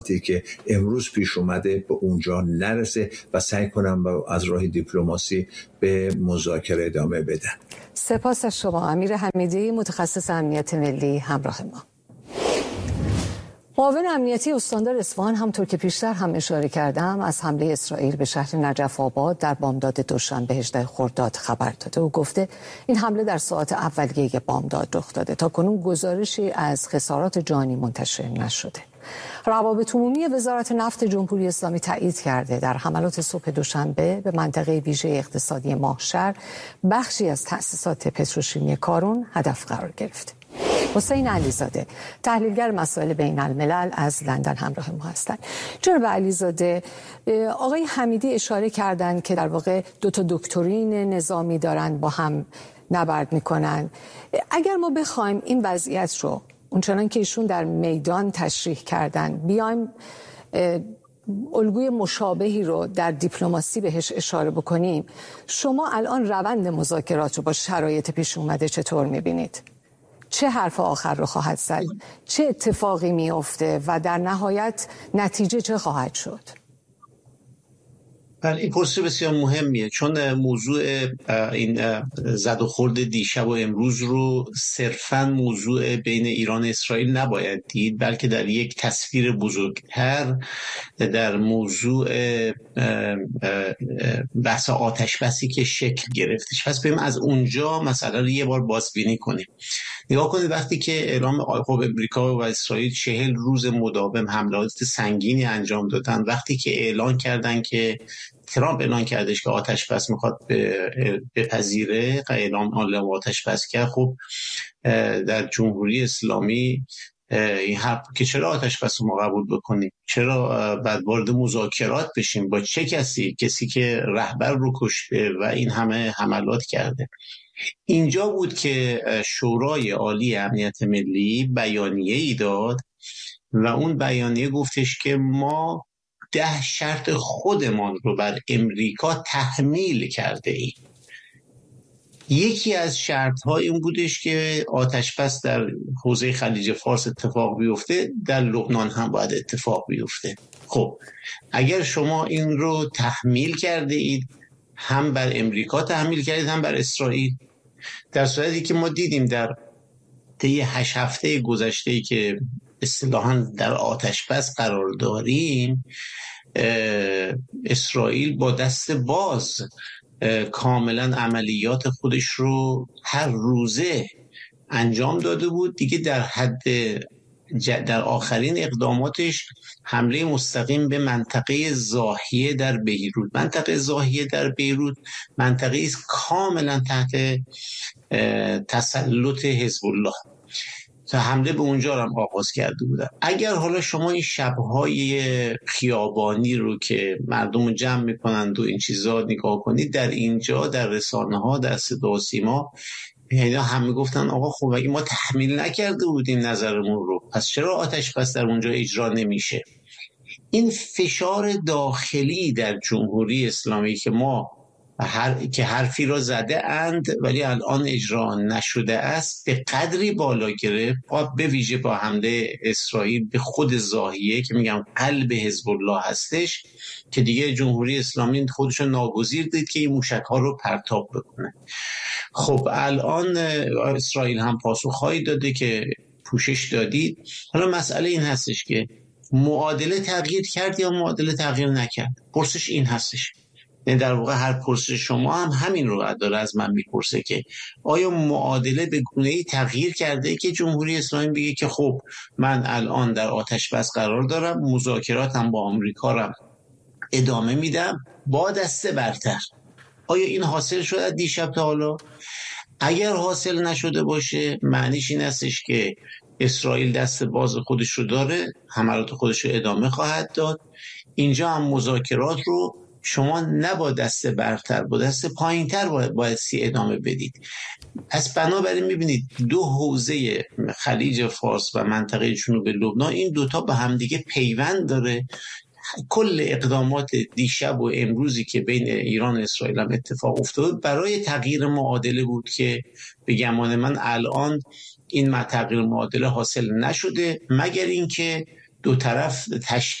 که امروز پیش اومده به اونجا نرسه و سعی کنم از راه دیپلماسی به مذاکره ادامه بدن. سپاس از شما امیر حمیدی، متخصص امنیت ملی، همراه ما. معاون امنیتی استاندار اصفهان همطور که پیشتر هم اشاره کردم از حمله اسرائیل به شهر نجف آباد در بامداد دوشنبه 18 خرداد خبر داده و گفته این حمله در ساعات اولیه بامداد رخ داده. تا کنون گزارشی از خسارات جانی منتشر نشده. روابط عمومی وزارت نفت جمهوری اسلامی تایید کرده در حملات صبح دوشنبه به منطقه ویژه اقتصادی ماهشهر بخشی از تأسیسات پتروشیمی کارون هدف قرار گرفت. حسین علیزاده، تحلیلگر مسائل بین الملل، از لندن همراه ما هستند. جناب علیزاده، آقای حمیدی اشاره کردند که در واقع دو تا دکترین نظامی دارن با هم نبرد میکنن. اگر ما بخوایم این وضعیت رو اونچنان که ایشون در میدان تشریح کردن بیایم الگوی مشابهی رو در دیپلماسی بهش اشاره بکنیم، شما الان روند مذاکرات رو با شرایط پیش اومده چطور میبینید؟ چه حرف آخر رو خواهد زد؟ چه اتفاقی میفته و در نهایت نتیجه چه خواهد شد؟ بله، این پرسش بسیار مهمیه، چون موضوع این زد و خورد دیشب و امروز رو صرفاً موضوع بین ایران و اسرائیل نباید دید، بلکه در یک تصویر بزرگتر در موضوع بحث آتش بسی که شکل گرفتش. پس بریم از اونجا مسئله رو یه بار بازبینی کنیم. نگاه کنید وقتی که اعلام امریکا و اسرائیل 40 روز مداوم حملات سنگینی انجام دادن، وقتی که اعلان کردن که ترامپ اعلان کردش که آتش بس میخواد بپذیره، اعلام آتش بس کرد، خب در جمهوری اسلامی این حرف که چرا آتش بس رو ما قبول بکنیم، چرا بعد وارد مذاکرات بشیم با چه کسی که رهبر رو کشته و این همه حملات کرده. اینجا بود که شورای عالی امنیت ملی بیانیه‌ای داد و اون بیانیه گفتش که ما 10 شرط خودمان رو بر امریکا تحمیل کرده ایم. یکی از شرط‌ها این بودش که آتش‌بس در حوزه خلیج فارس اتفاق بیفته، در لبنان هم باید اتفاق بیفته. خب اگر شما این رو تحمیل کرده اید، هم بر امریکا تحمیل کردید هم بر اسرائیل، در صورتی که ما دیدیم در طی 8 هفته گذشته‌ای که اصطلاحاً در آتش‌بس قرار داریم، اسرائیل با دست باز کاملا عملیات خودش رو هر روزه انجام داده بود. دیگه در آخرین اقداماتش حمله مستقیم به منطقه زاهیه در بیروت. منطقه زاهیه در بیروت منطقه است کاملا تحت تسلط حزب الله تا حمله به اونجا هم آغاز کرده بودن. اگر حالا شما این شب‌های خیابانی رو که مردم رو جمع میکنند و این چیزا نگاه کنید، در اینجا در رسانه‌ها، در صدا و سیما، اینا همه گفتن آقا خب اگه ما تحمیل نکرده بودیم نظرمون رو، پس چرا آتش بس در اونجا اجرا نمیشه؟ این فشار داخلی در جمهوری اسلامی که ما که حرفی را زده اند ولی الان اجرا نشده است به قدری بالا گرفت، به ویژه با حمله اسرائیل به خود زاهیه که میگم قلب حزب الله هستش، که دیگه جمهوری اسلامی خودشو ناگزیر دید که این موشک‌ها رو پرتاب بکنه. خب الان اسرائیل هم پاسخهایی داده که پوشش دادید. حالا مسئله این هستش که معادله تغییر کرد یا معادله تغییر نکرد. پرسش این هستش، یعنی در واقع هر پرسش شما هم همین رو داره از من میپرسه که آیا معادله به گونه‌ای تغییر کرده که جمهوری اسلامی بگه که خب من الان در آتش بس قرار دارم، مذاکراتم با آمریکا رو ادامه میدم با دسته برتر. آیا این حاصل شد از دیشب تا حالا؟ اگر حاصل نشده باشه معنیش این هستش که اسرائیل دست باز خودش رو داره، حملات خودش رو ادامه خواهد داد. اینجا هم مذاکرات رو شما نه با دست برتر، با دست پایینتر باید ادامه بدید. پس بنابراین میبینید دو حوزه خلیج فارس و منطقه جنوب لبنان، این دوتا به همدیگه پیوند داره. کل اقدامات دیشب و امروزی که بین ایران و اسرائیل هم اتفاق افتاد برای تغییر معادله بود که به گمان من الان این تغییر معادله حاصل نشده، مگر اینکه دو طرف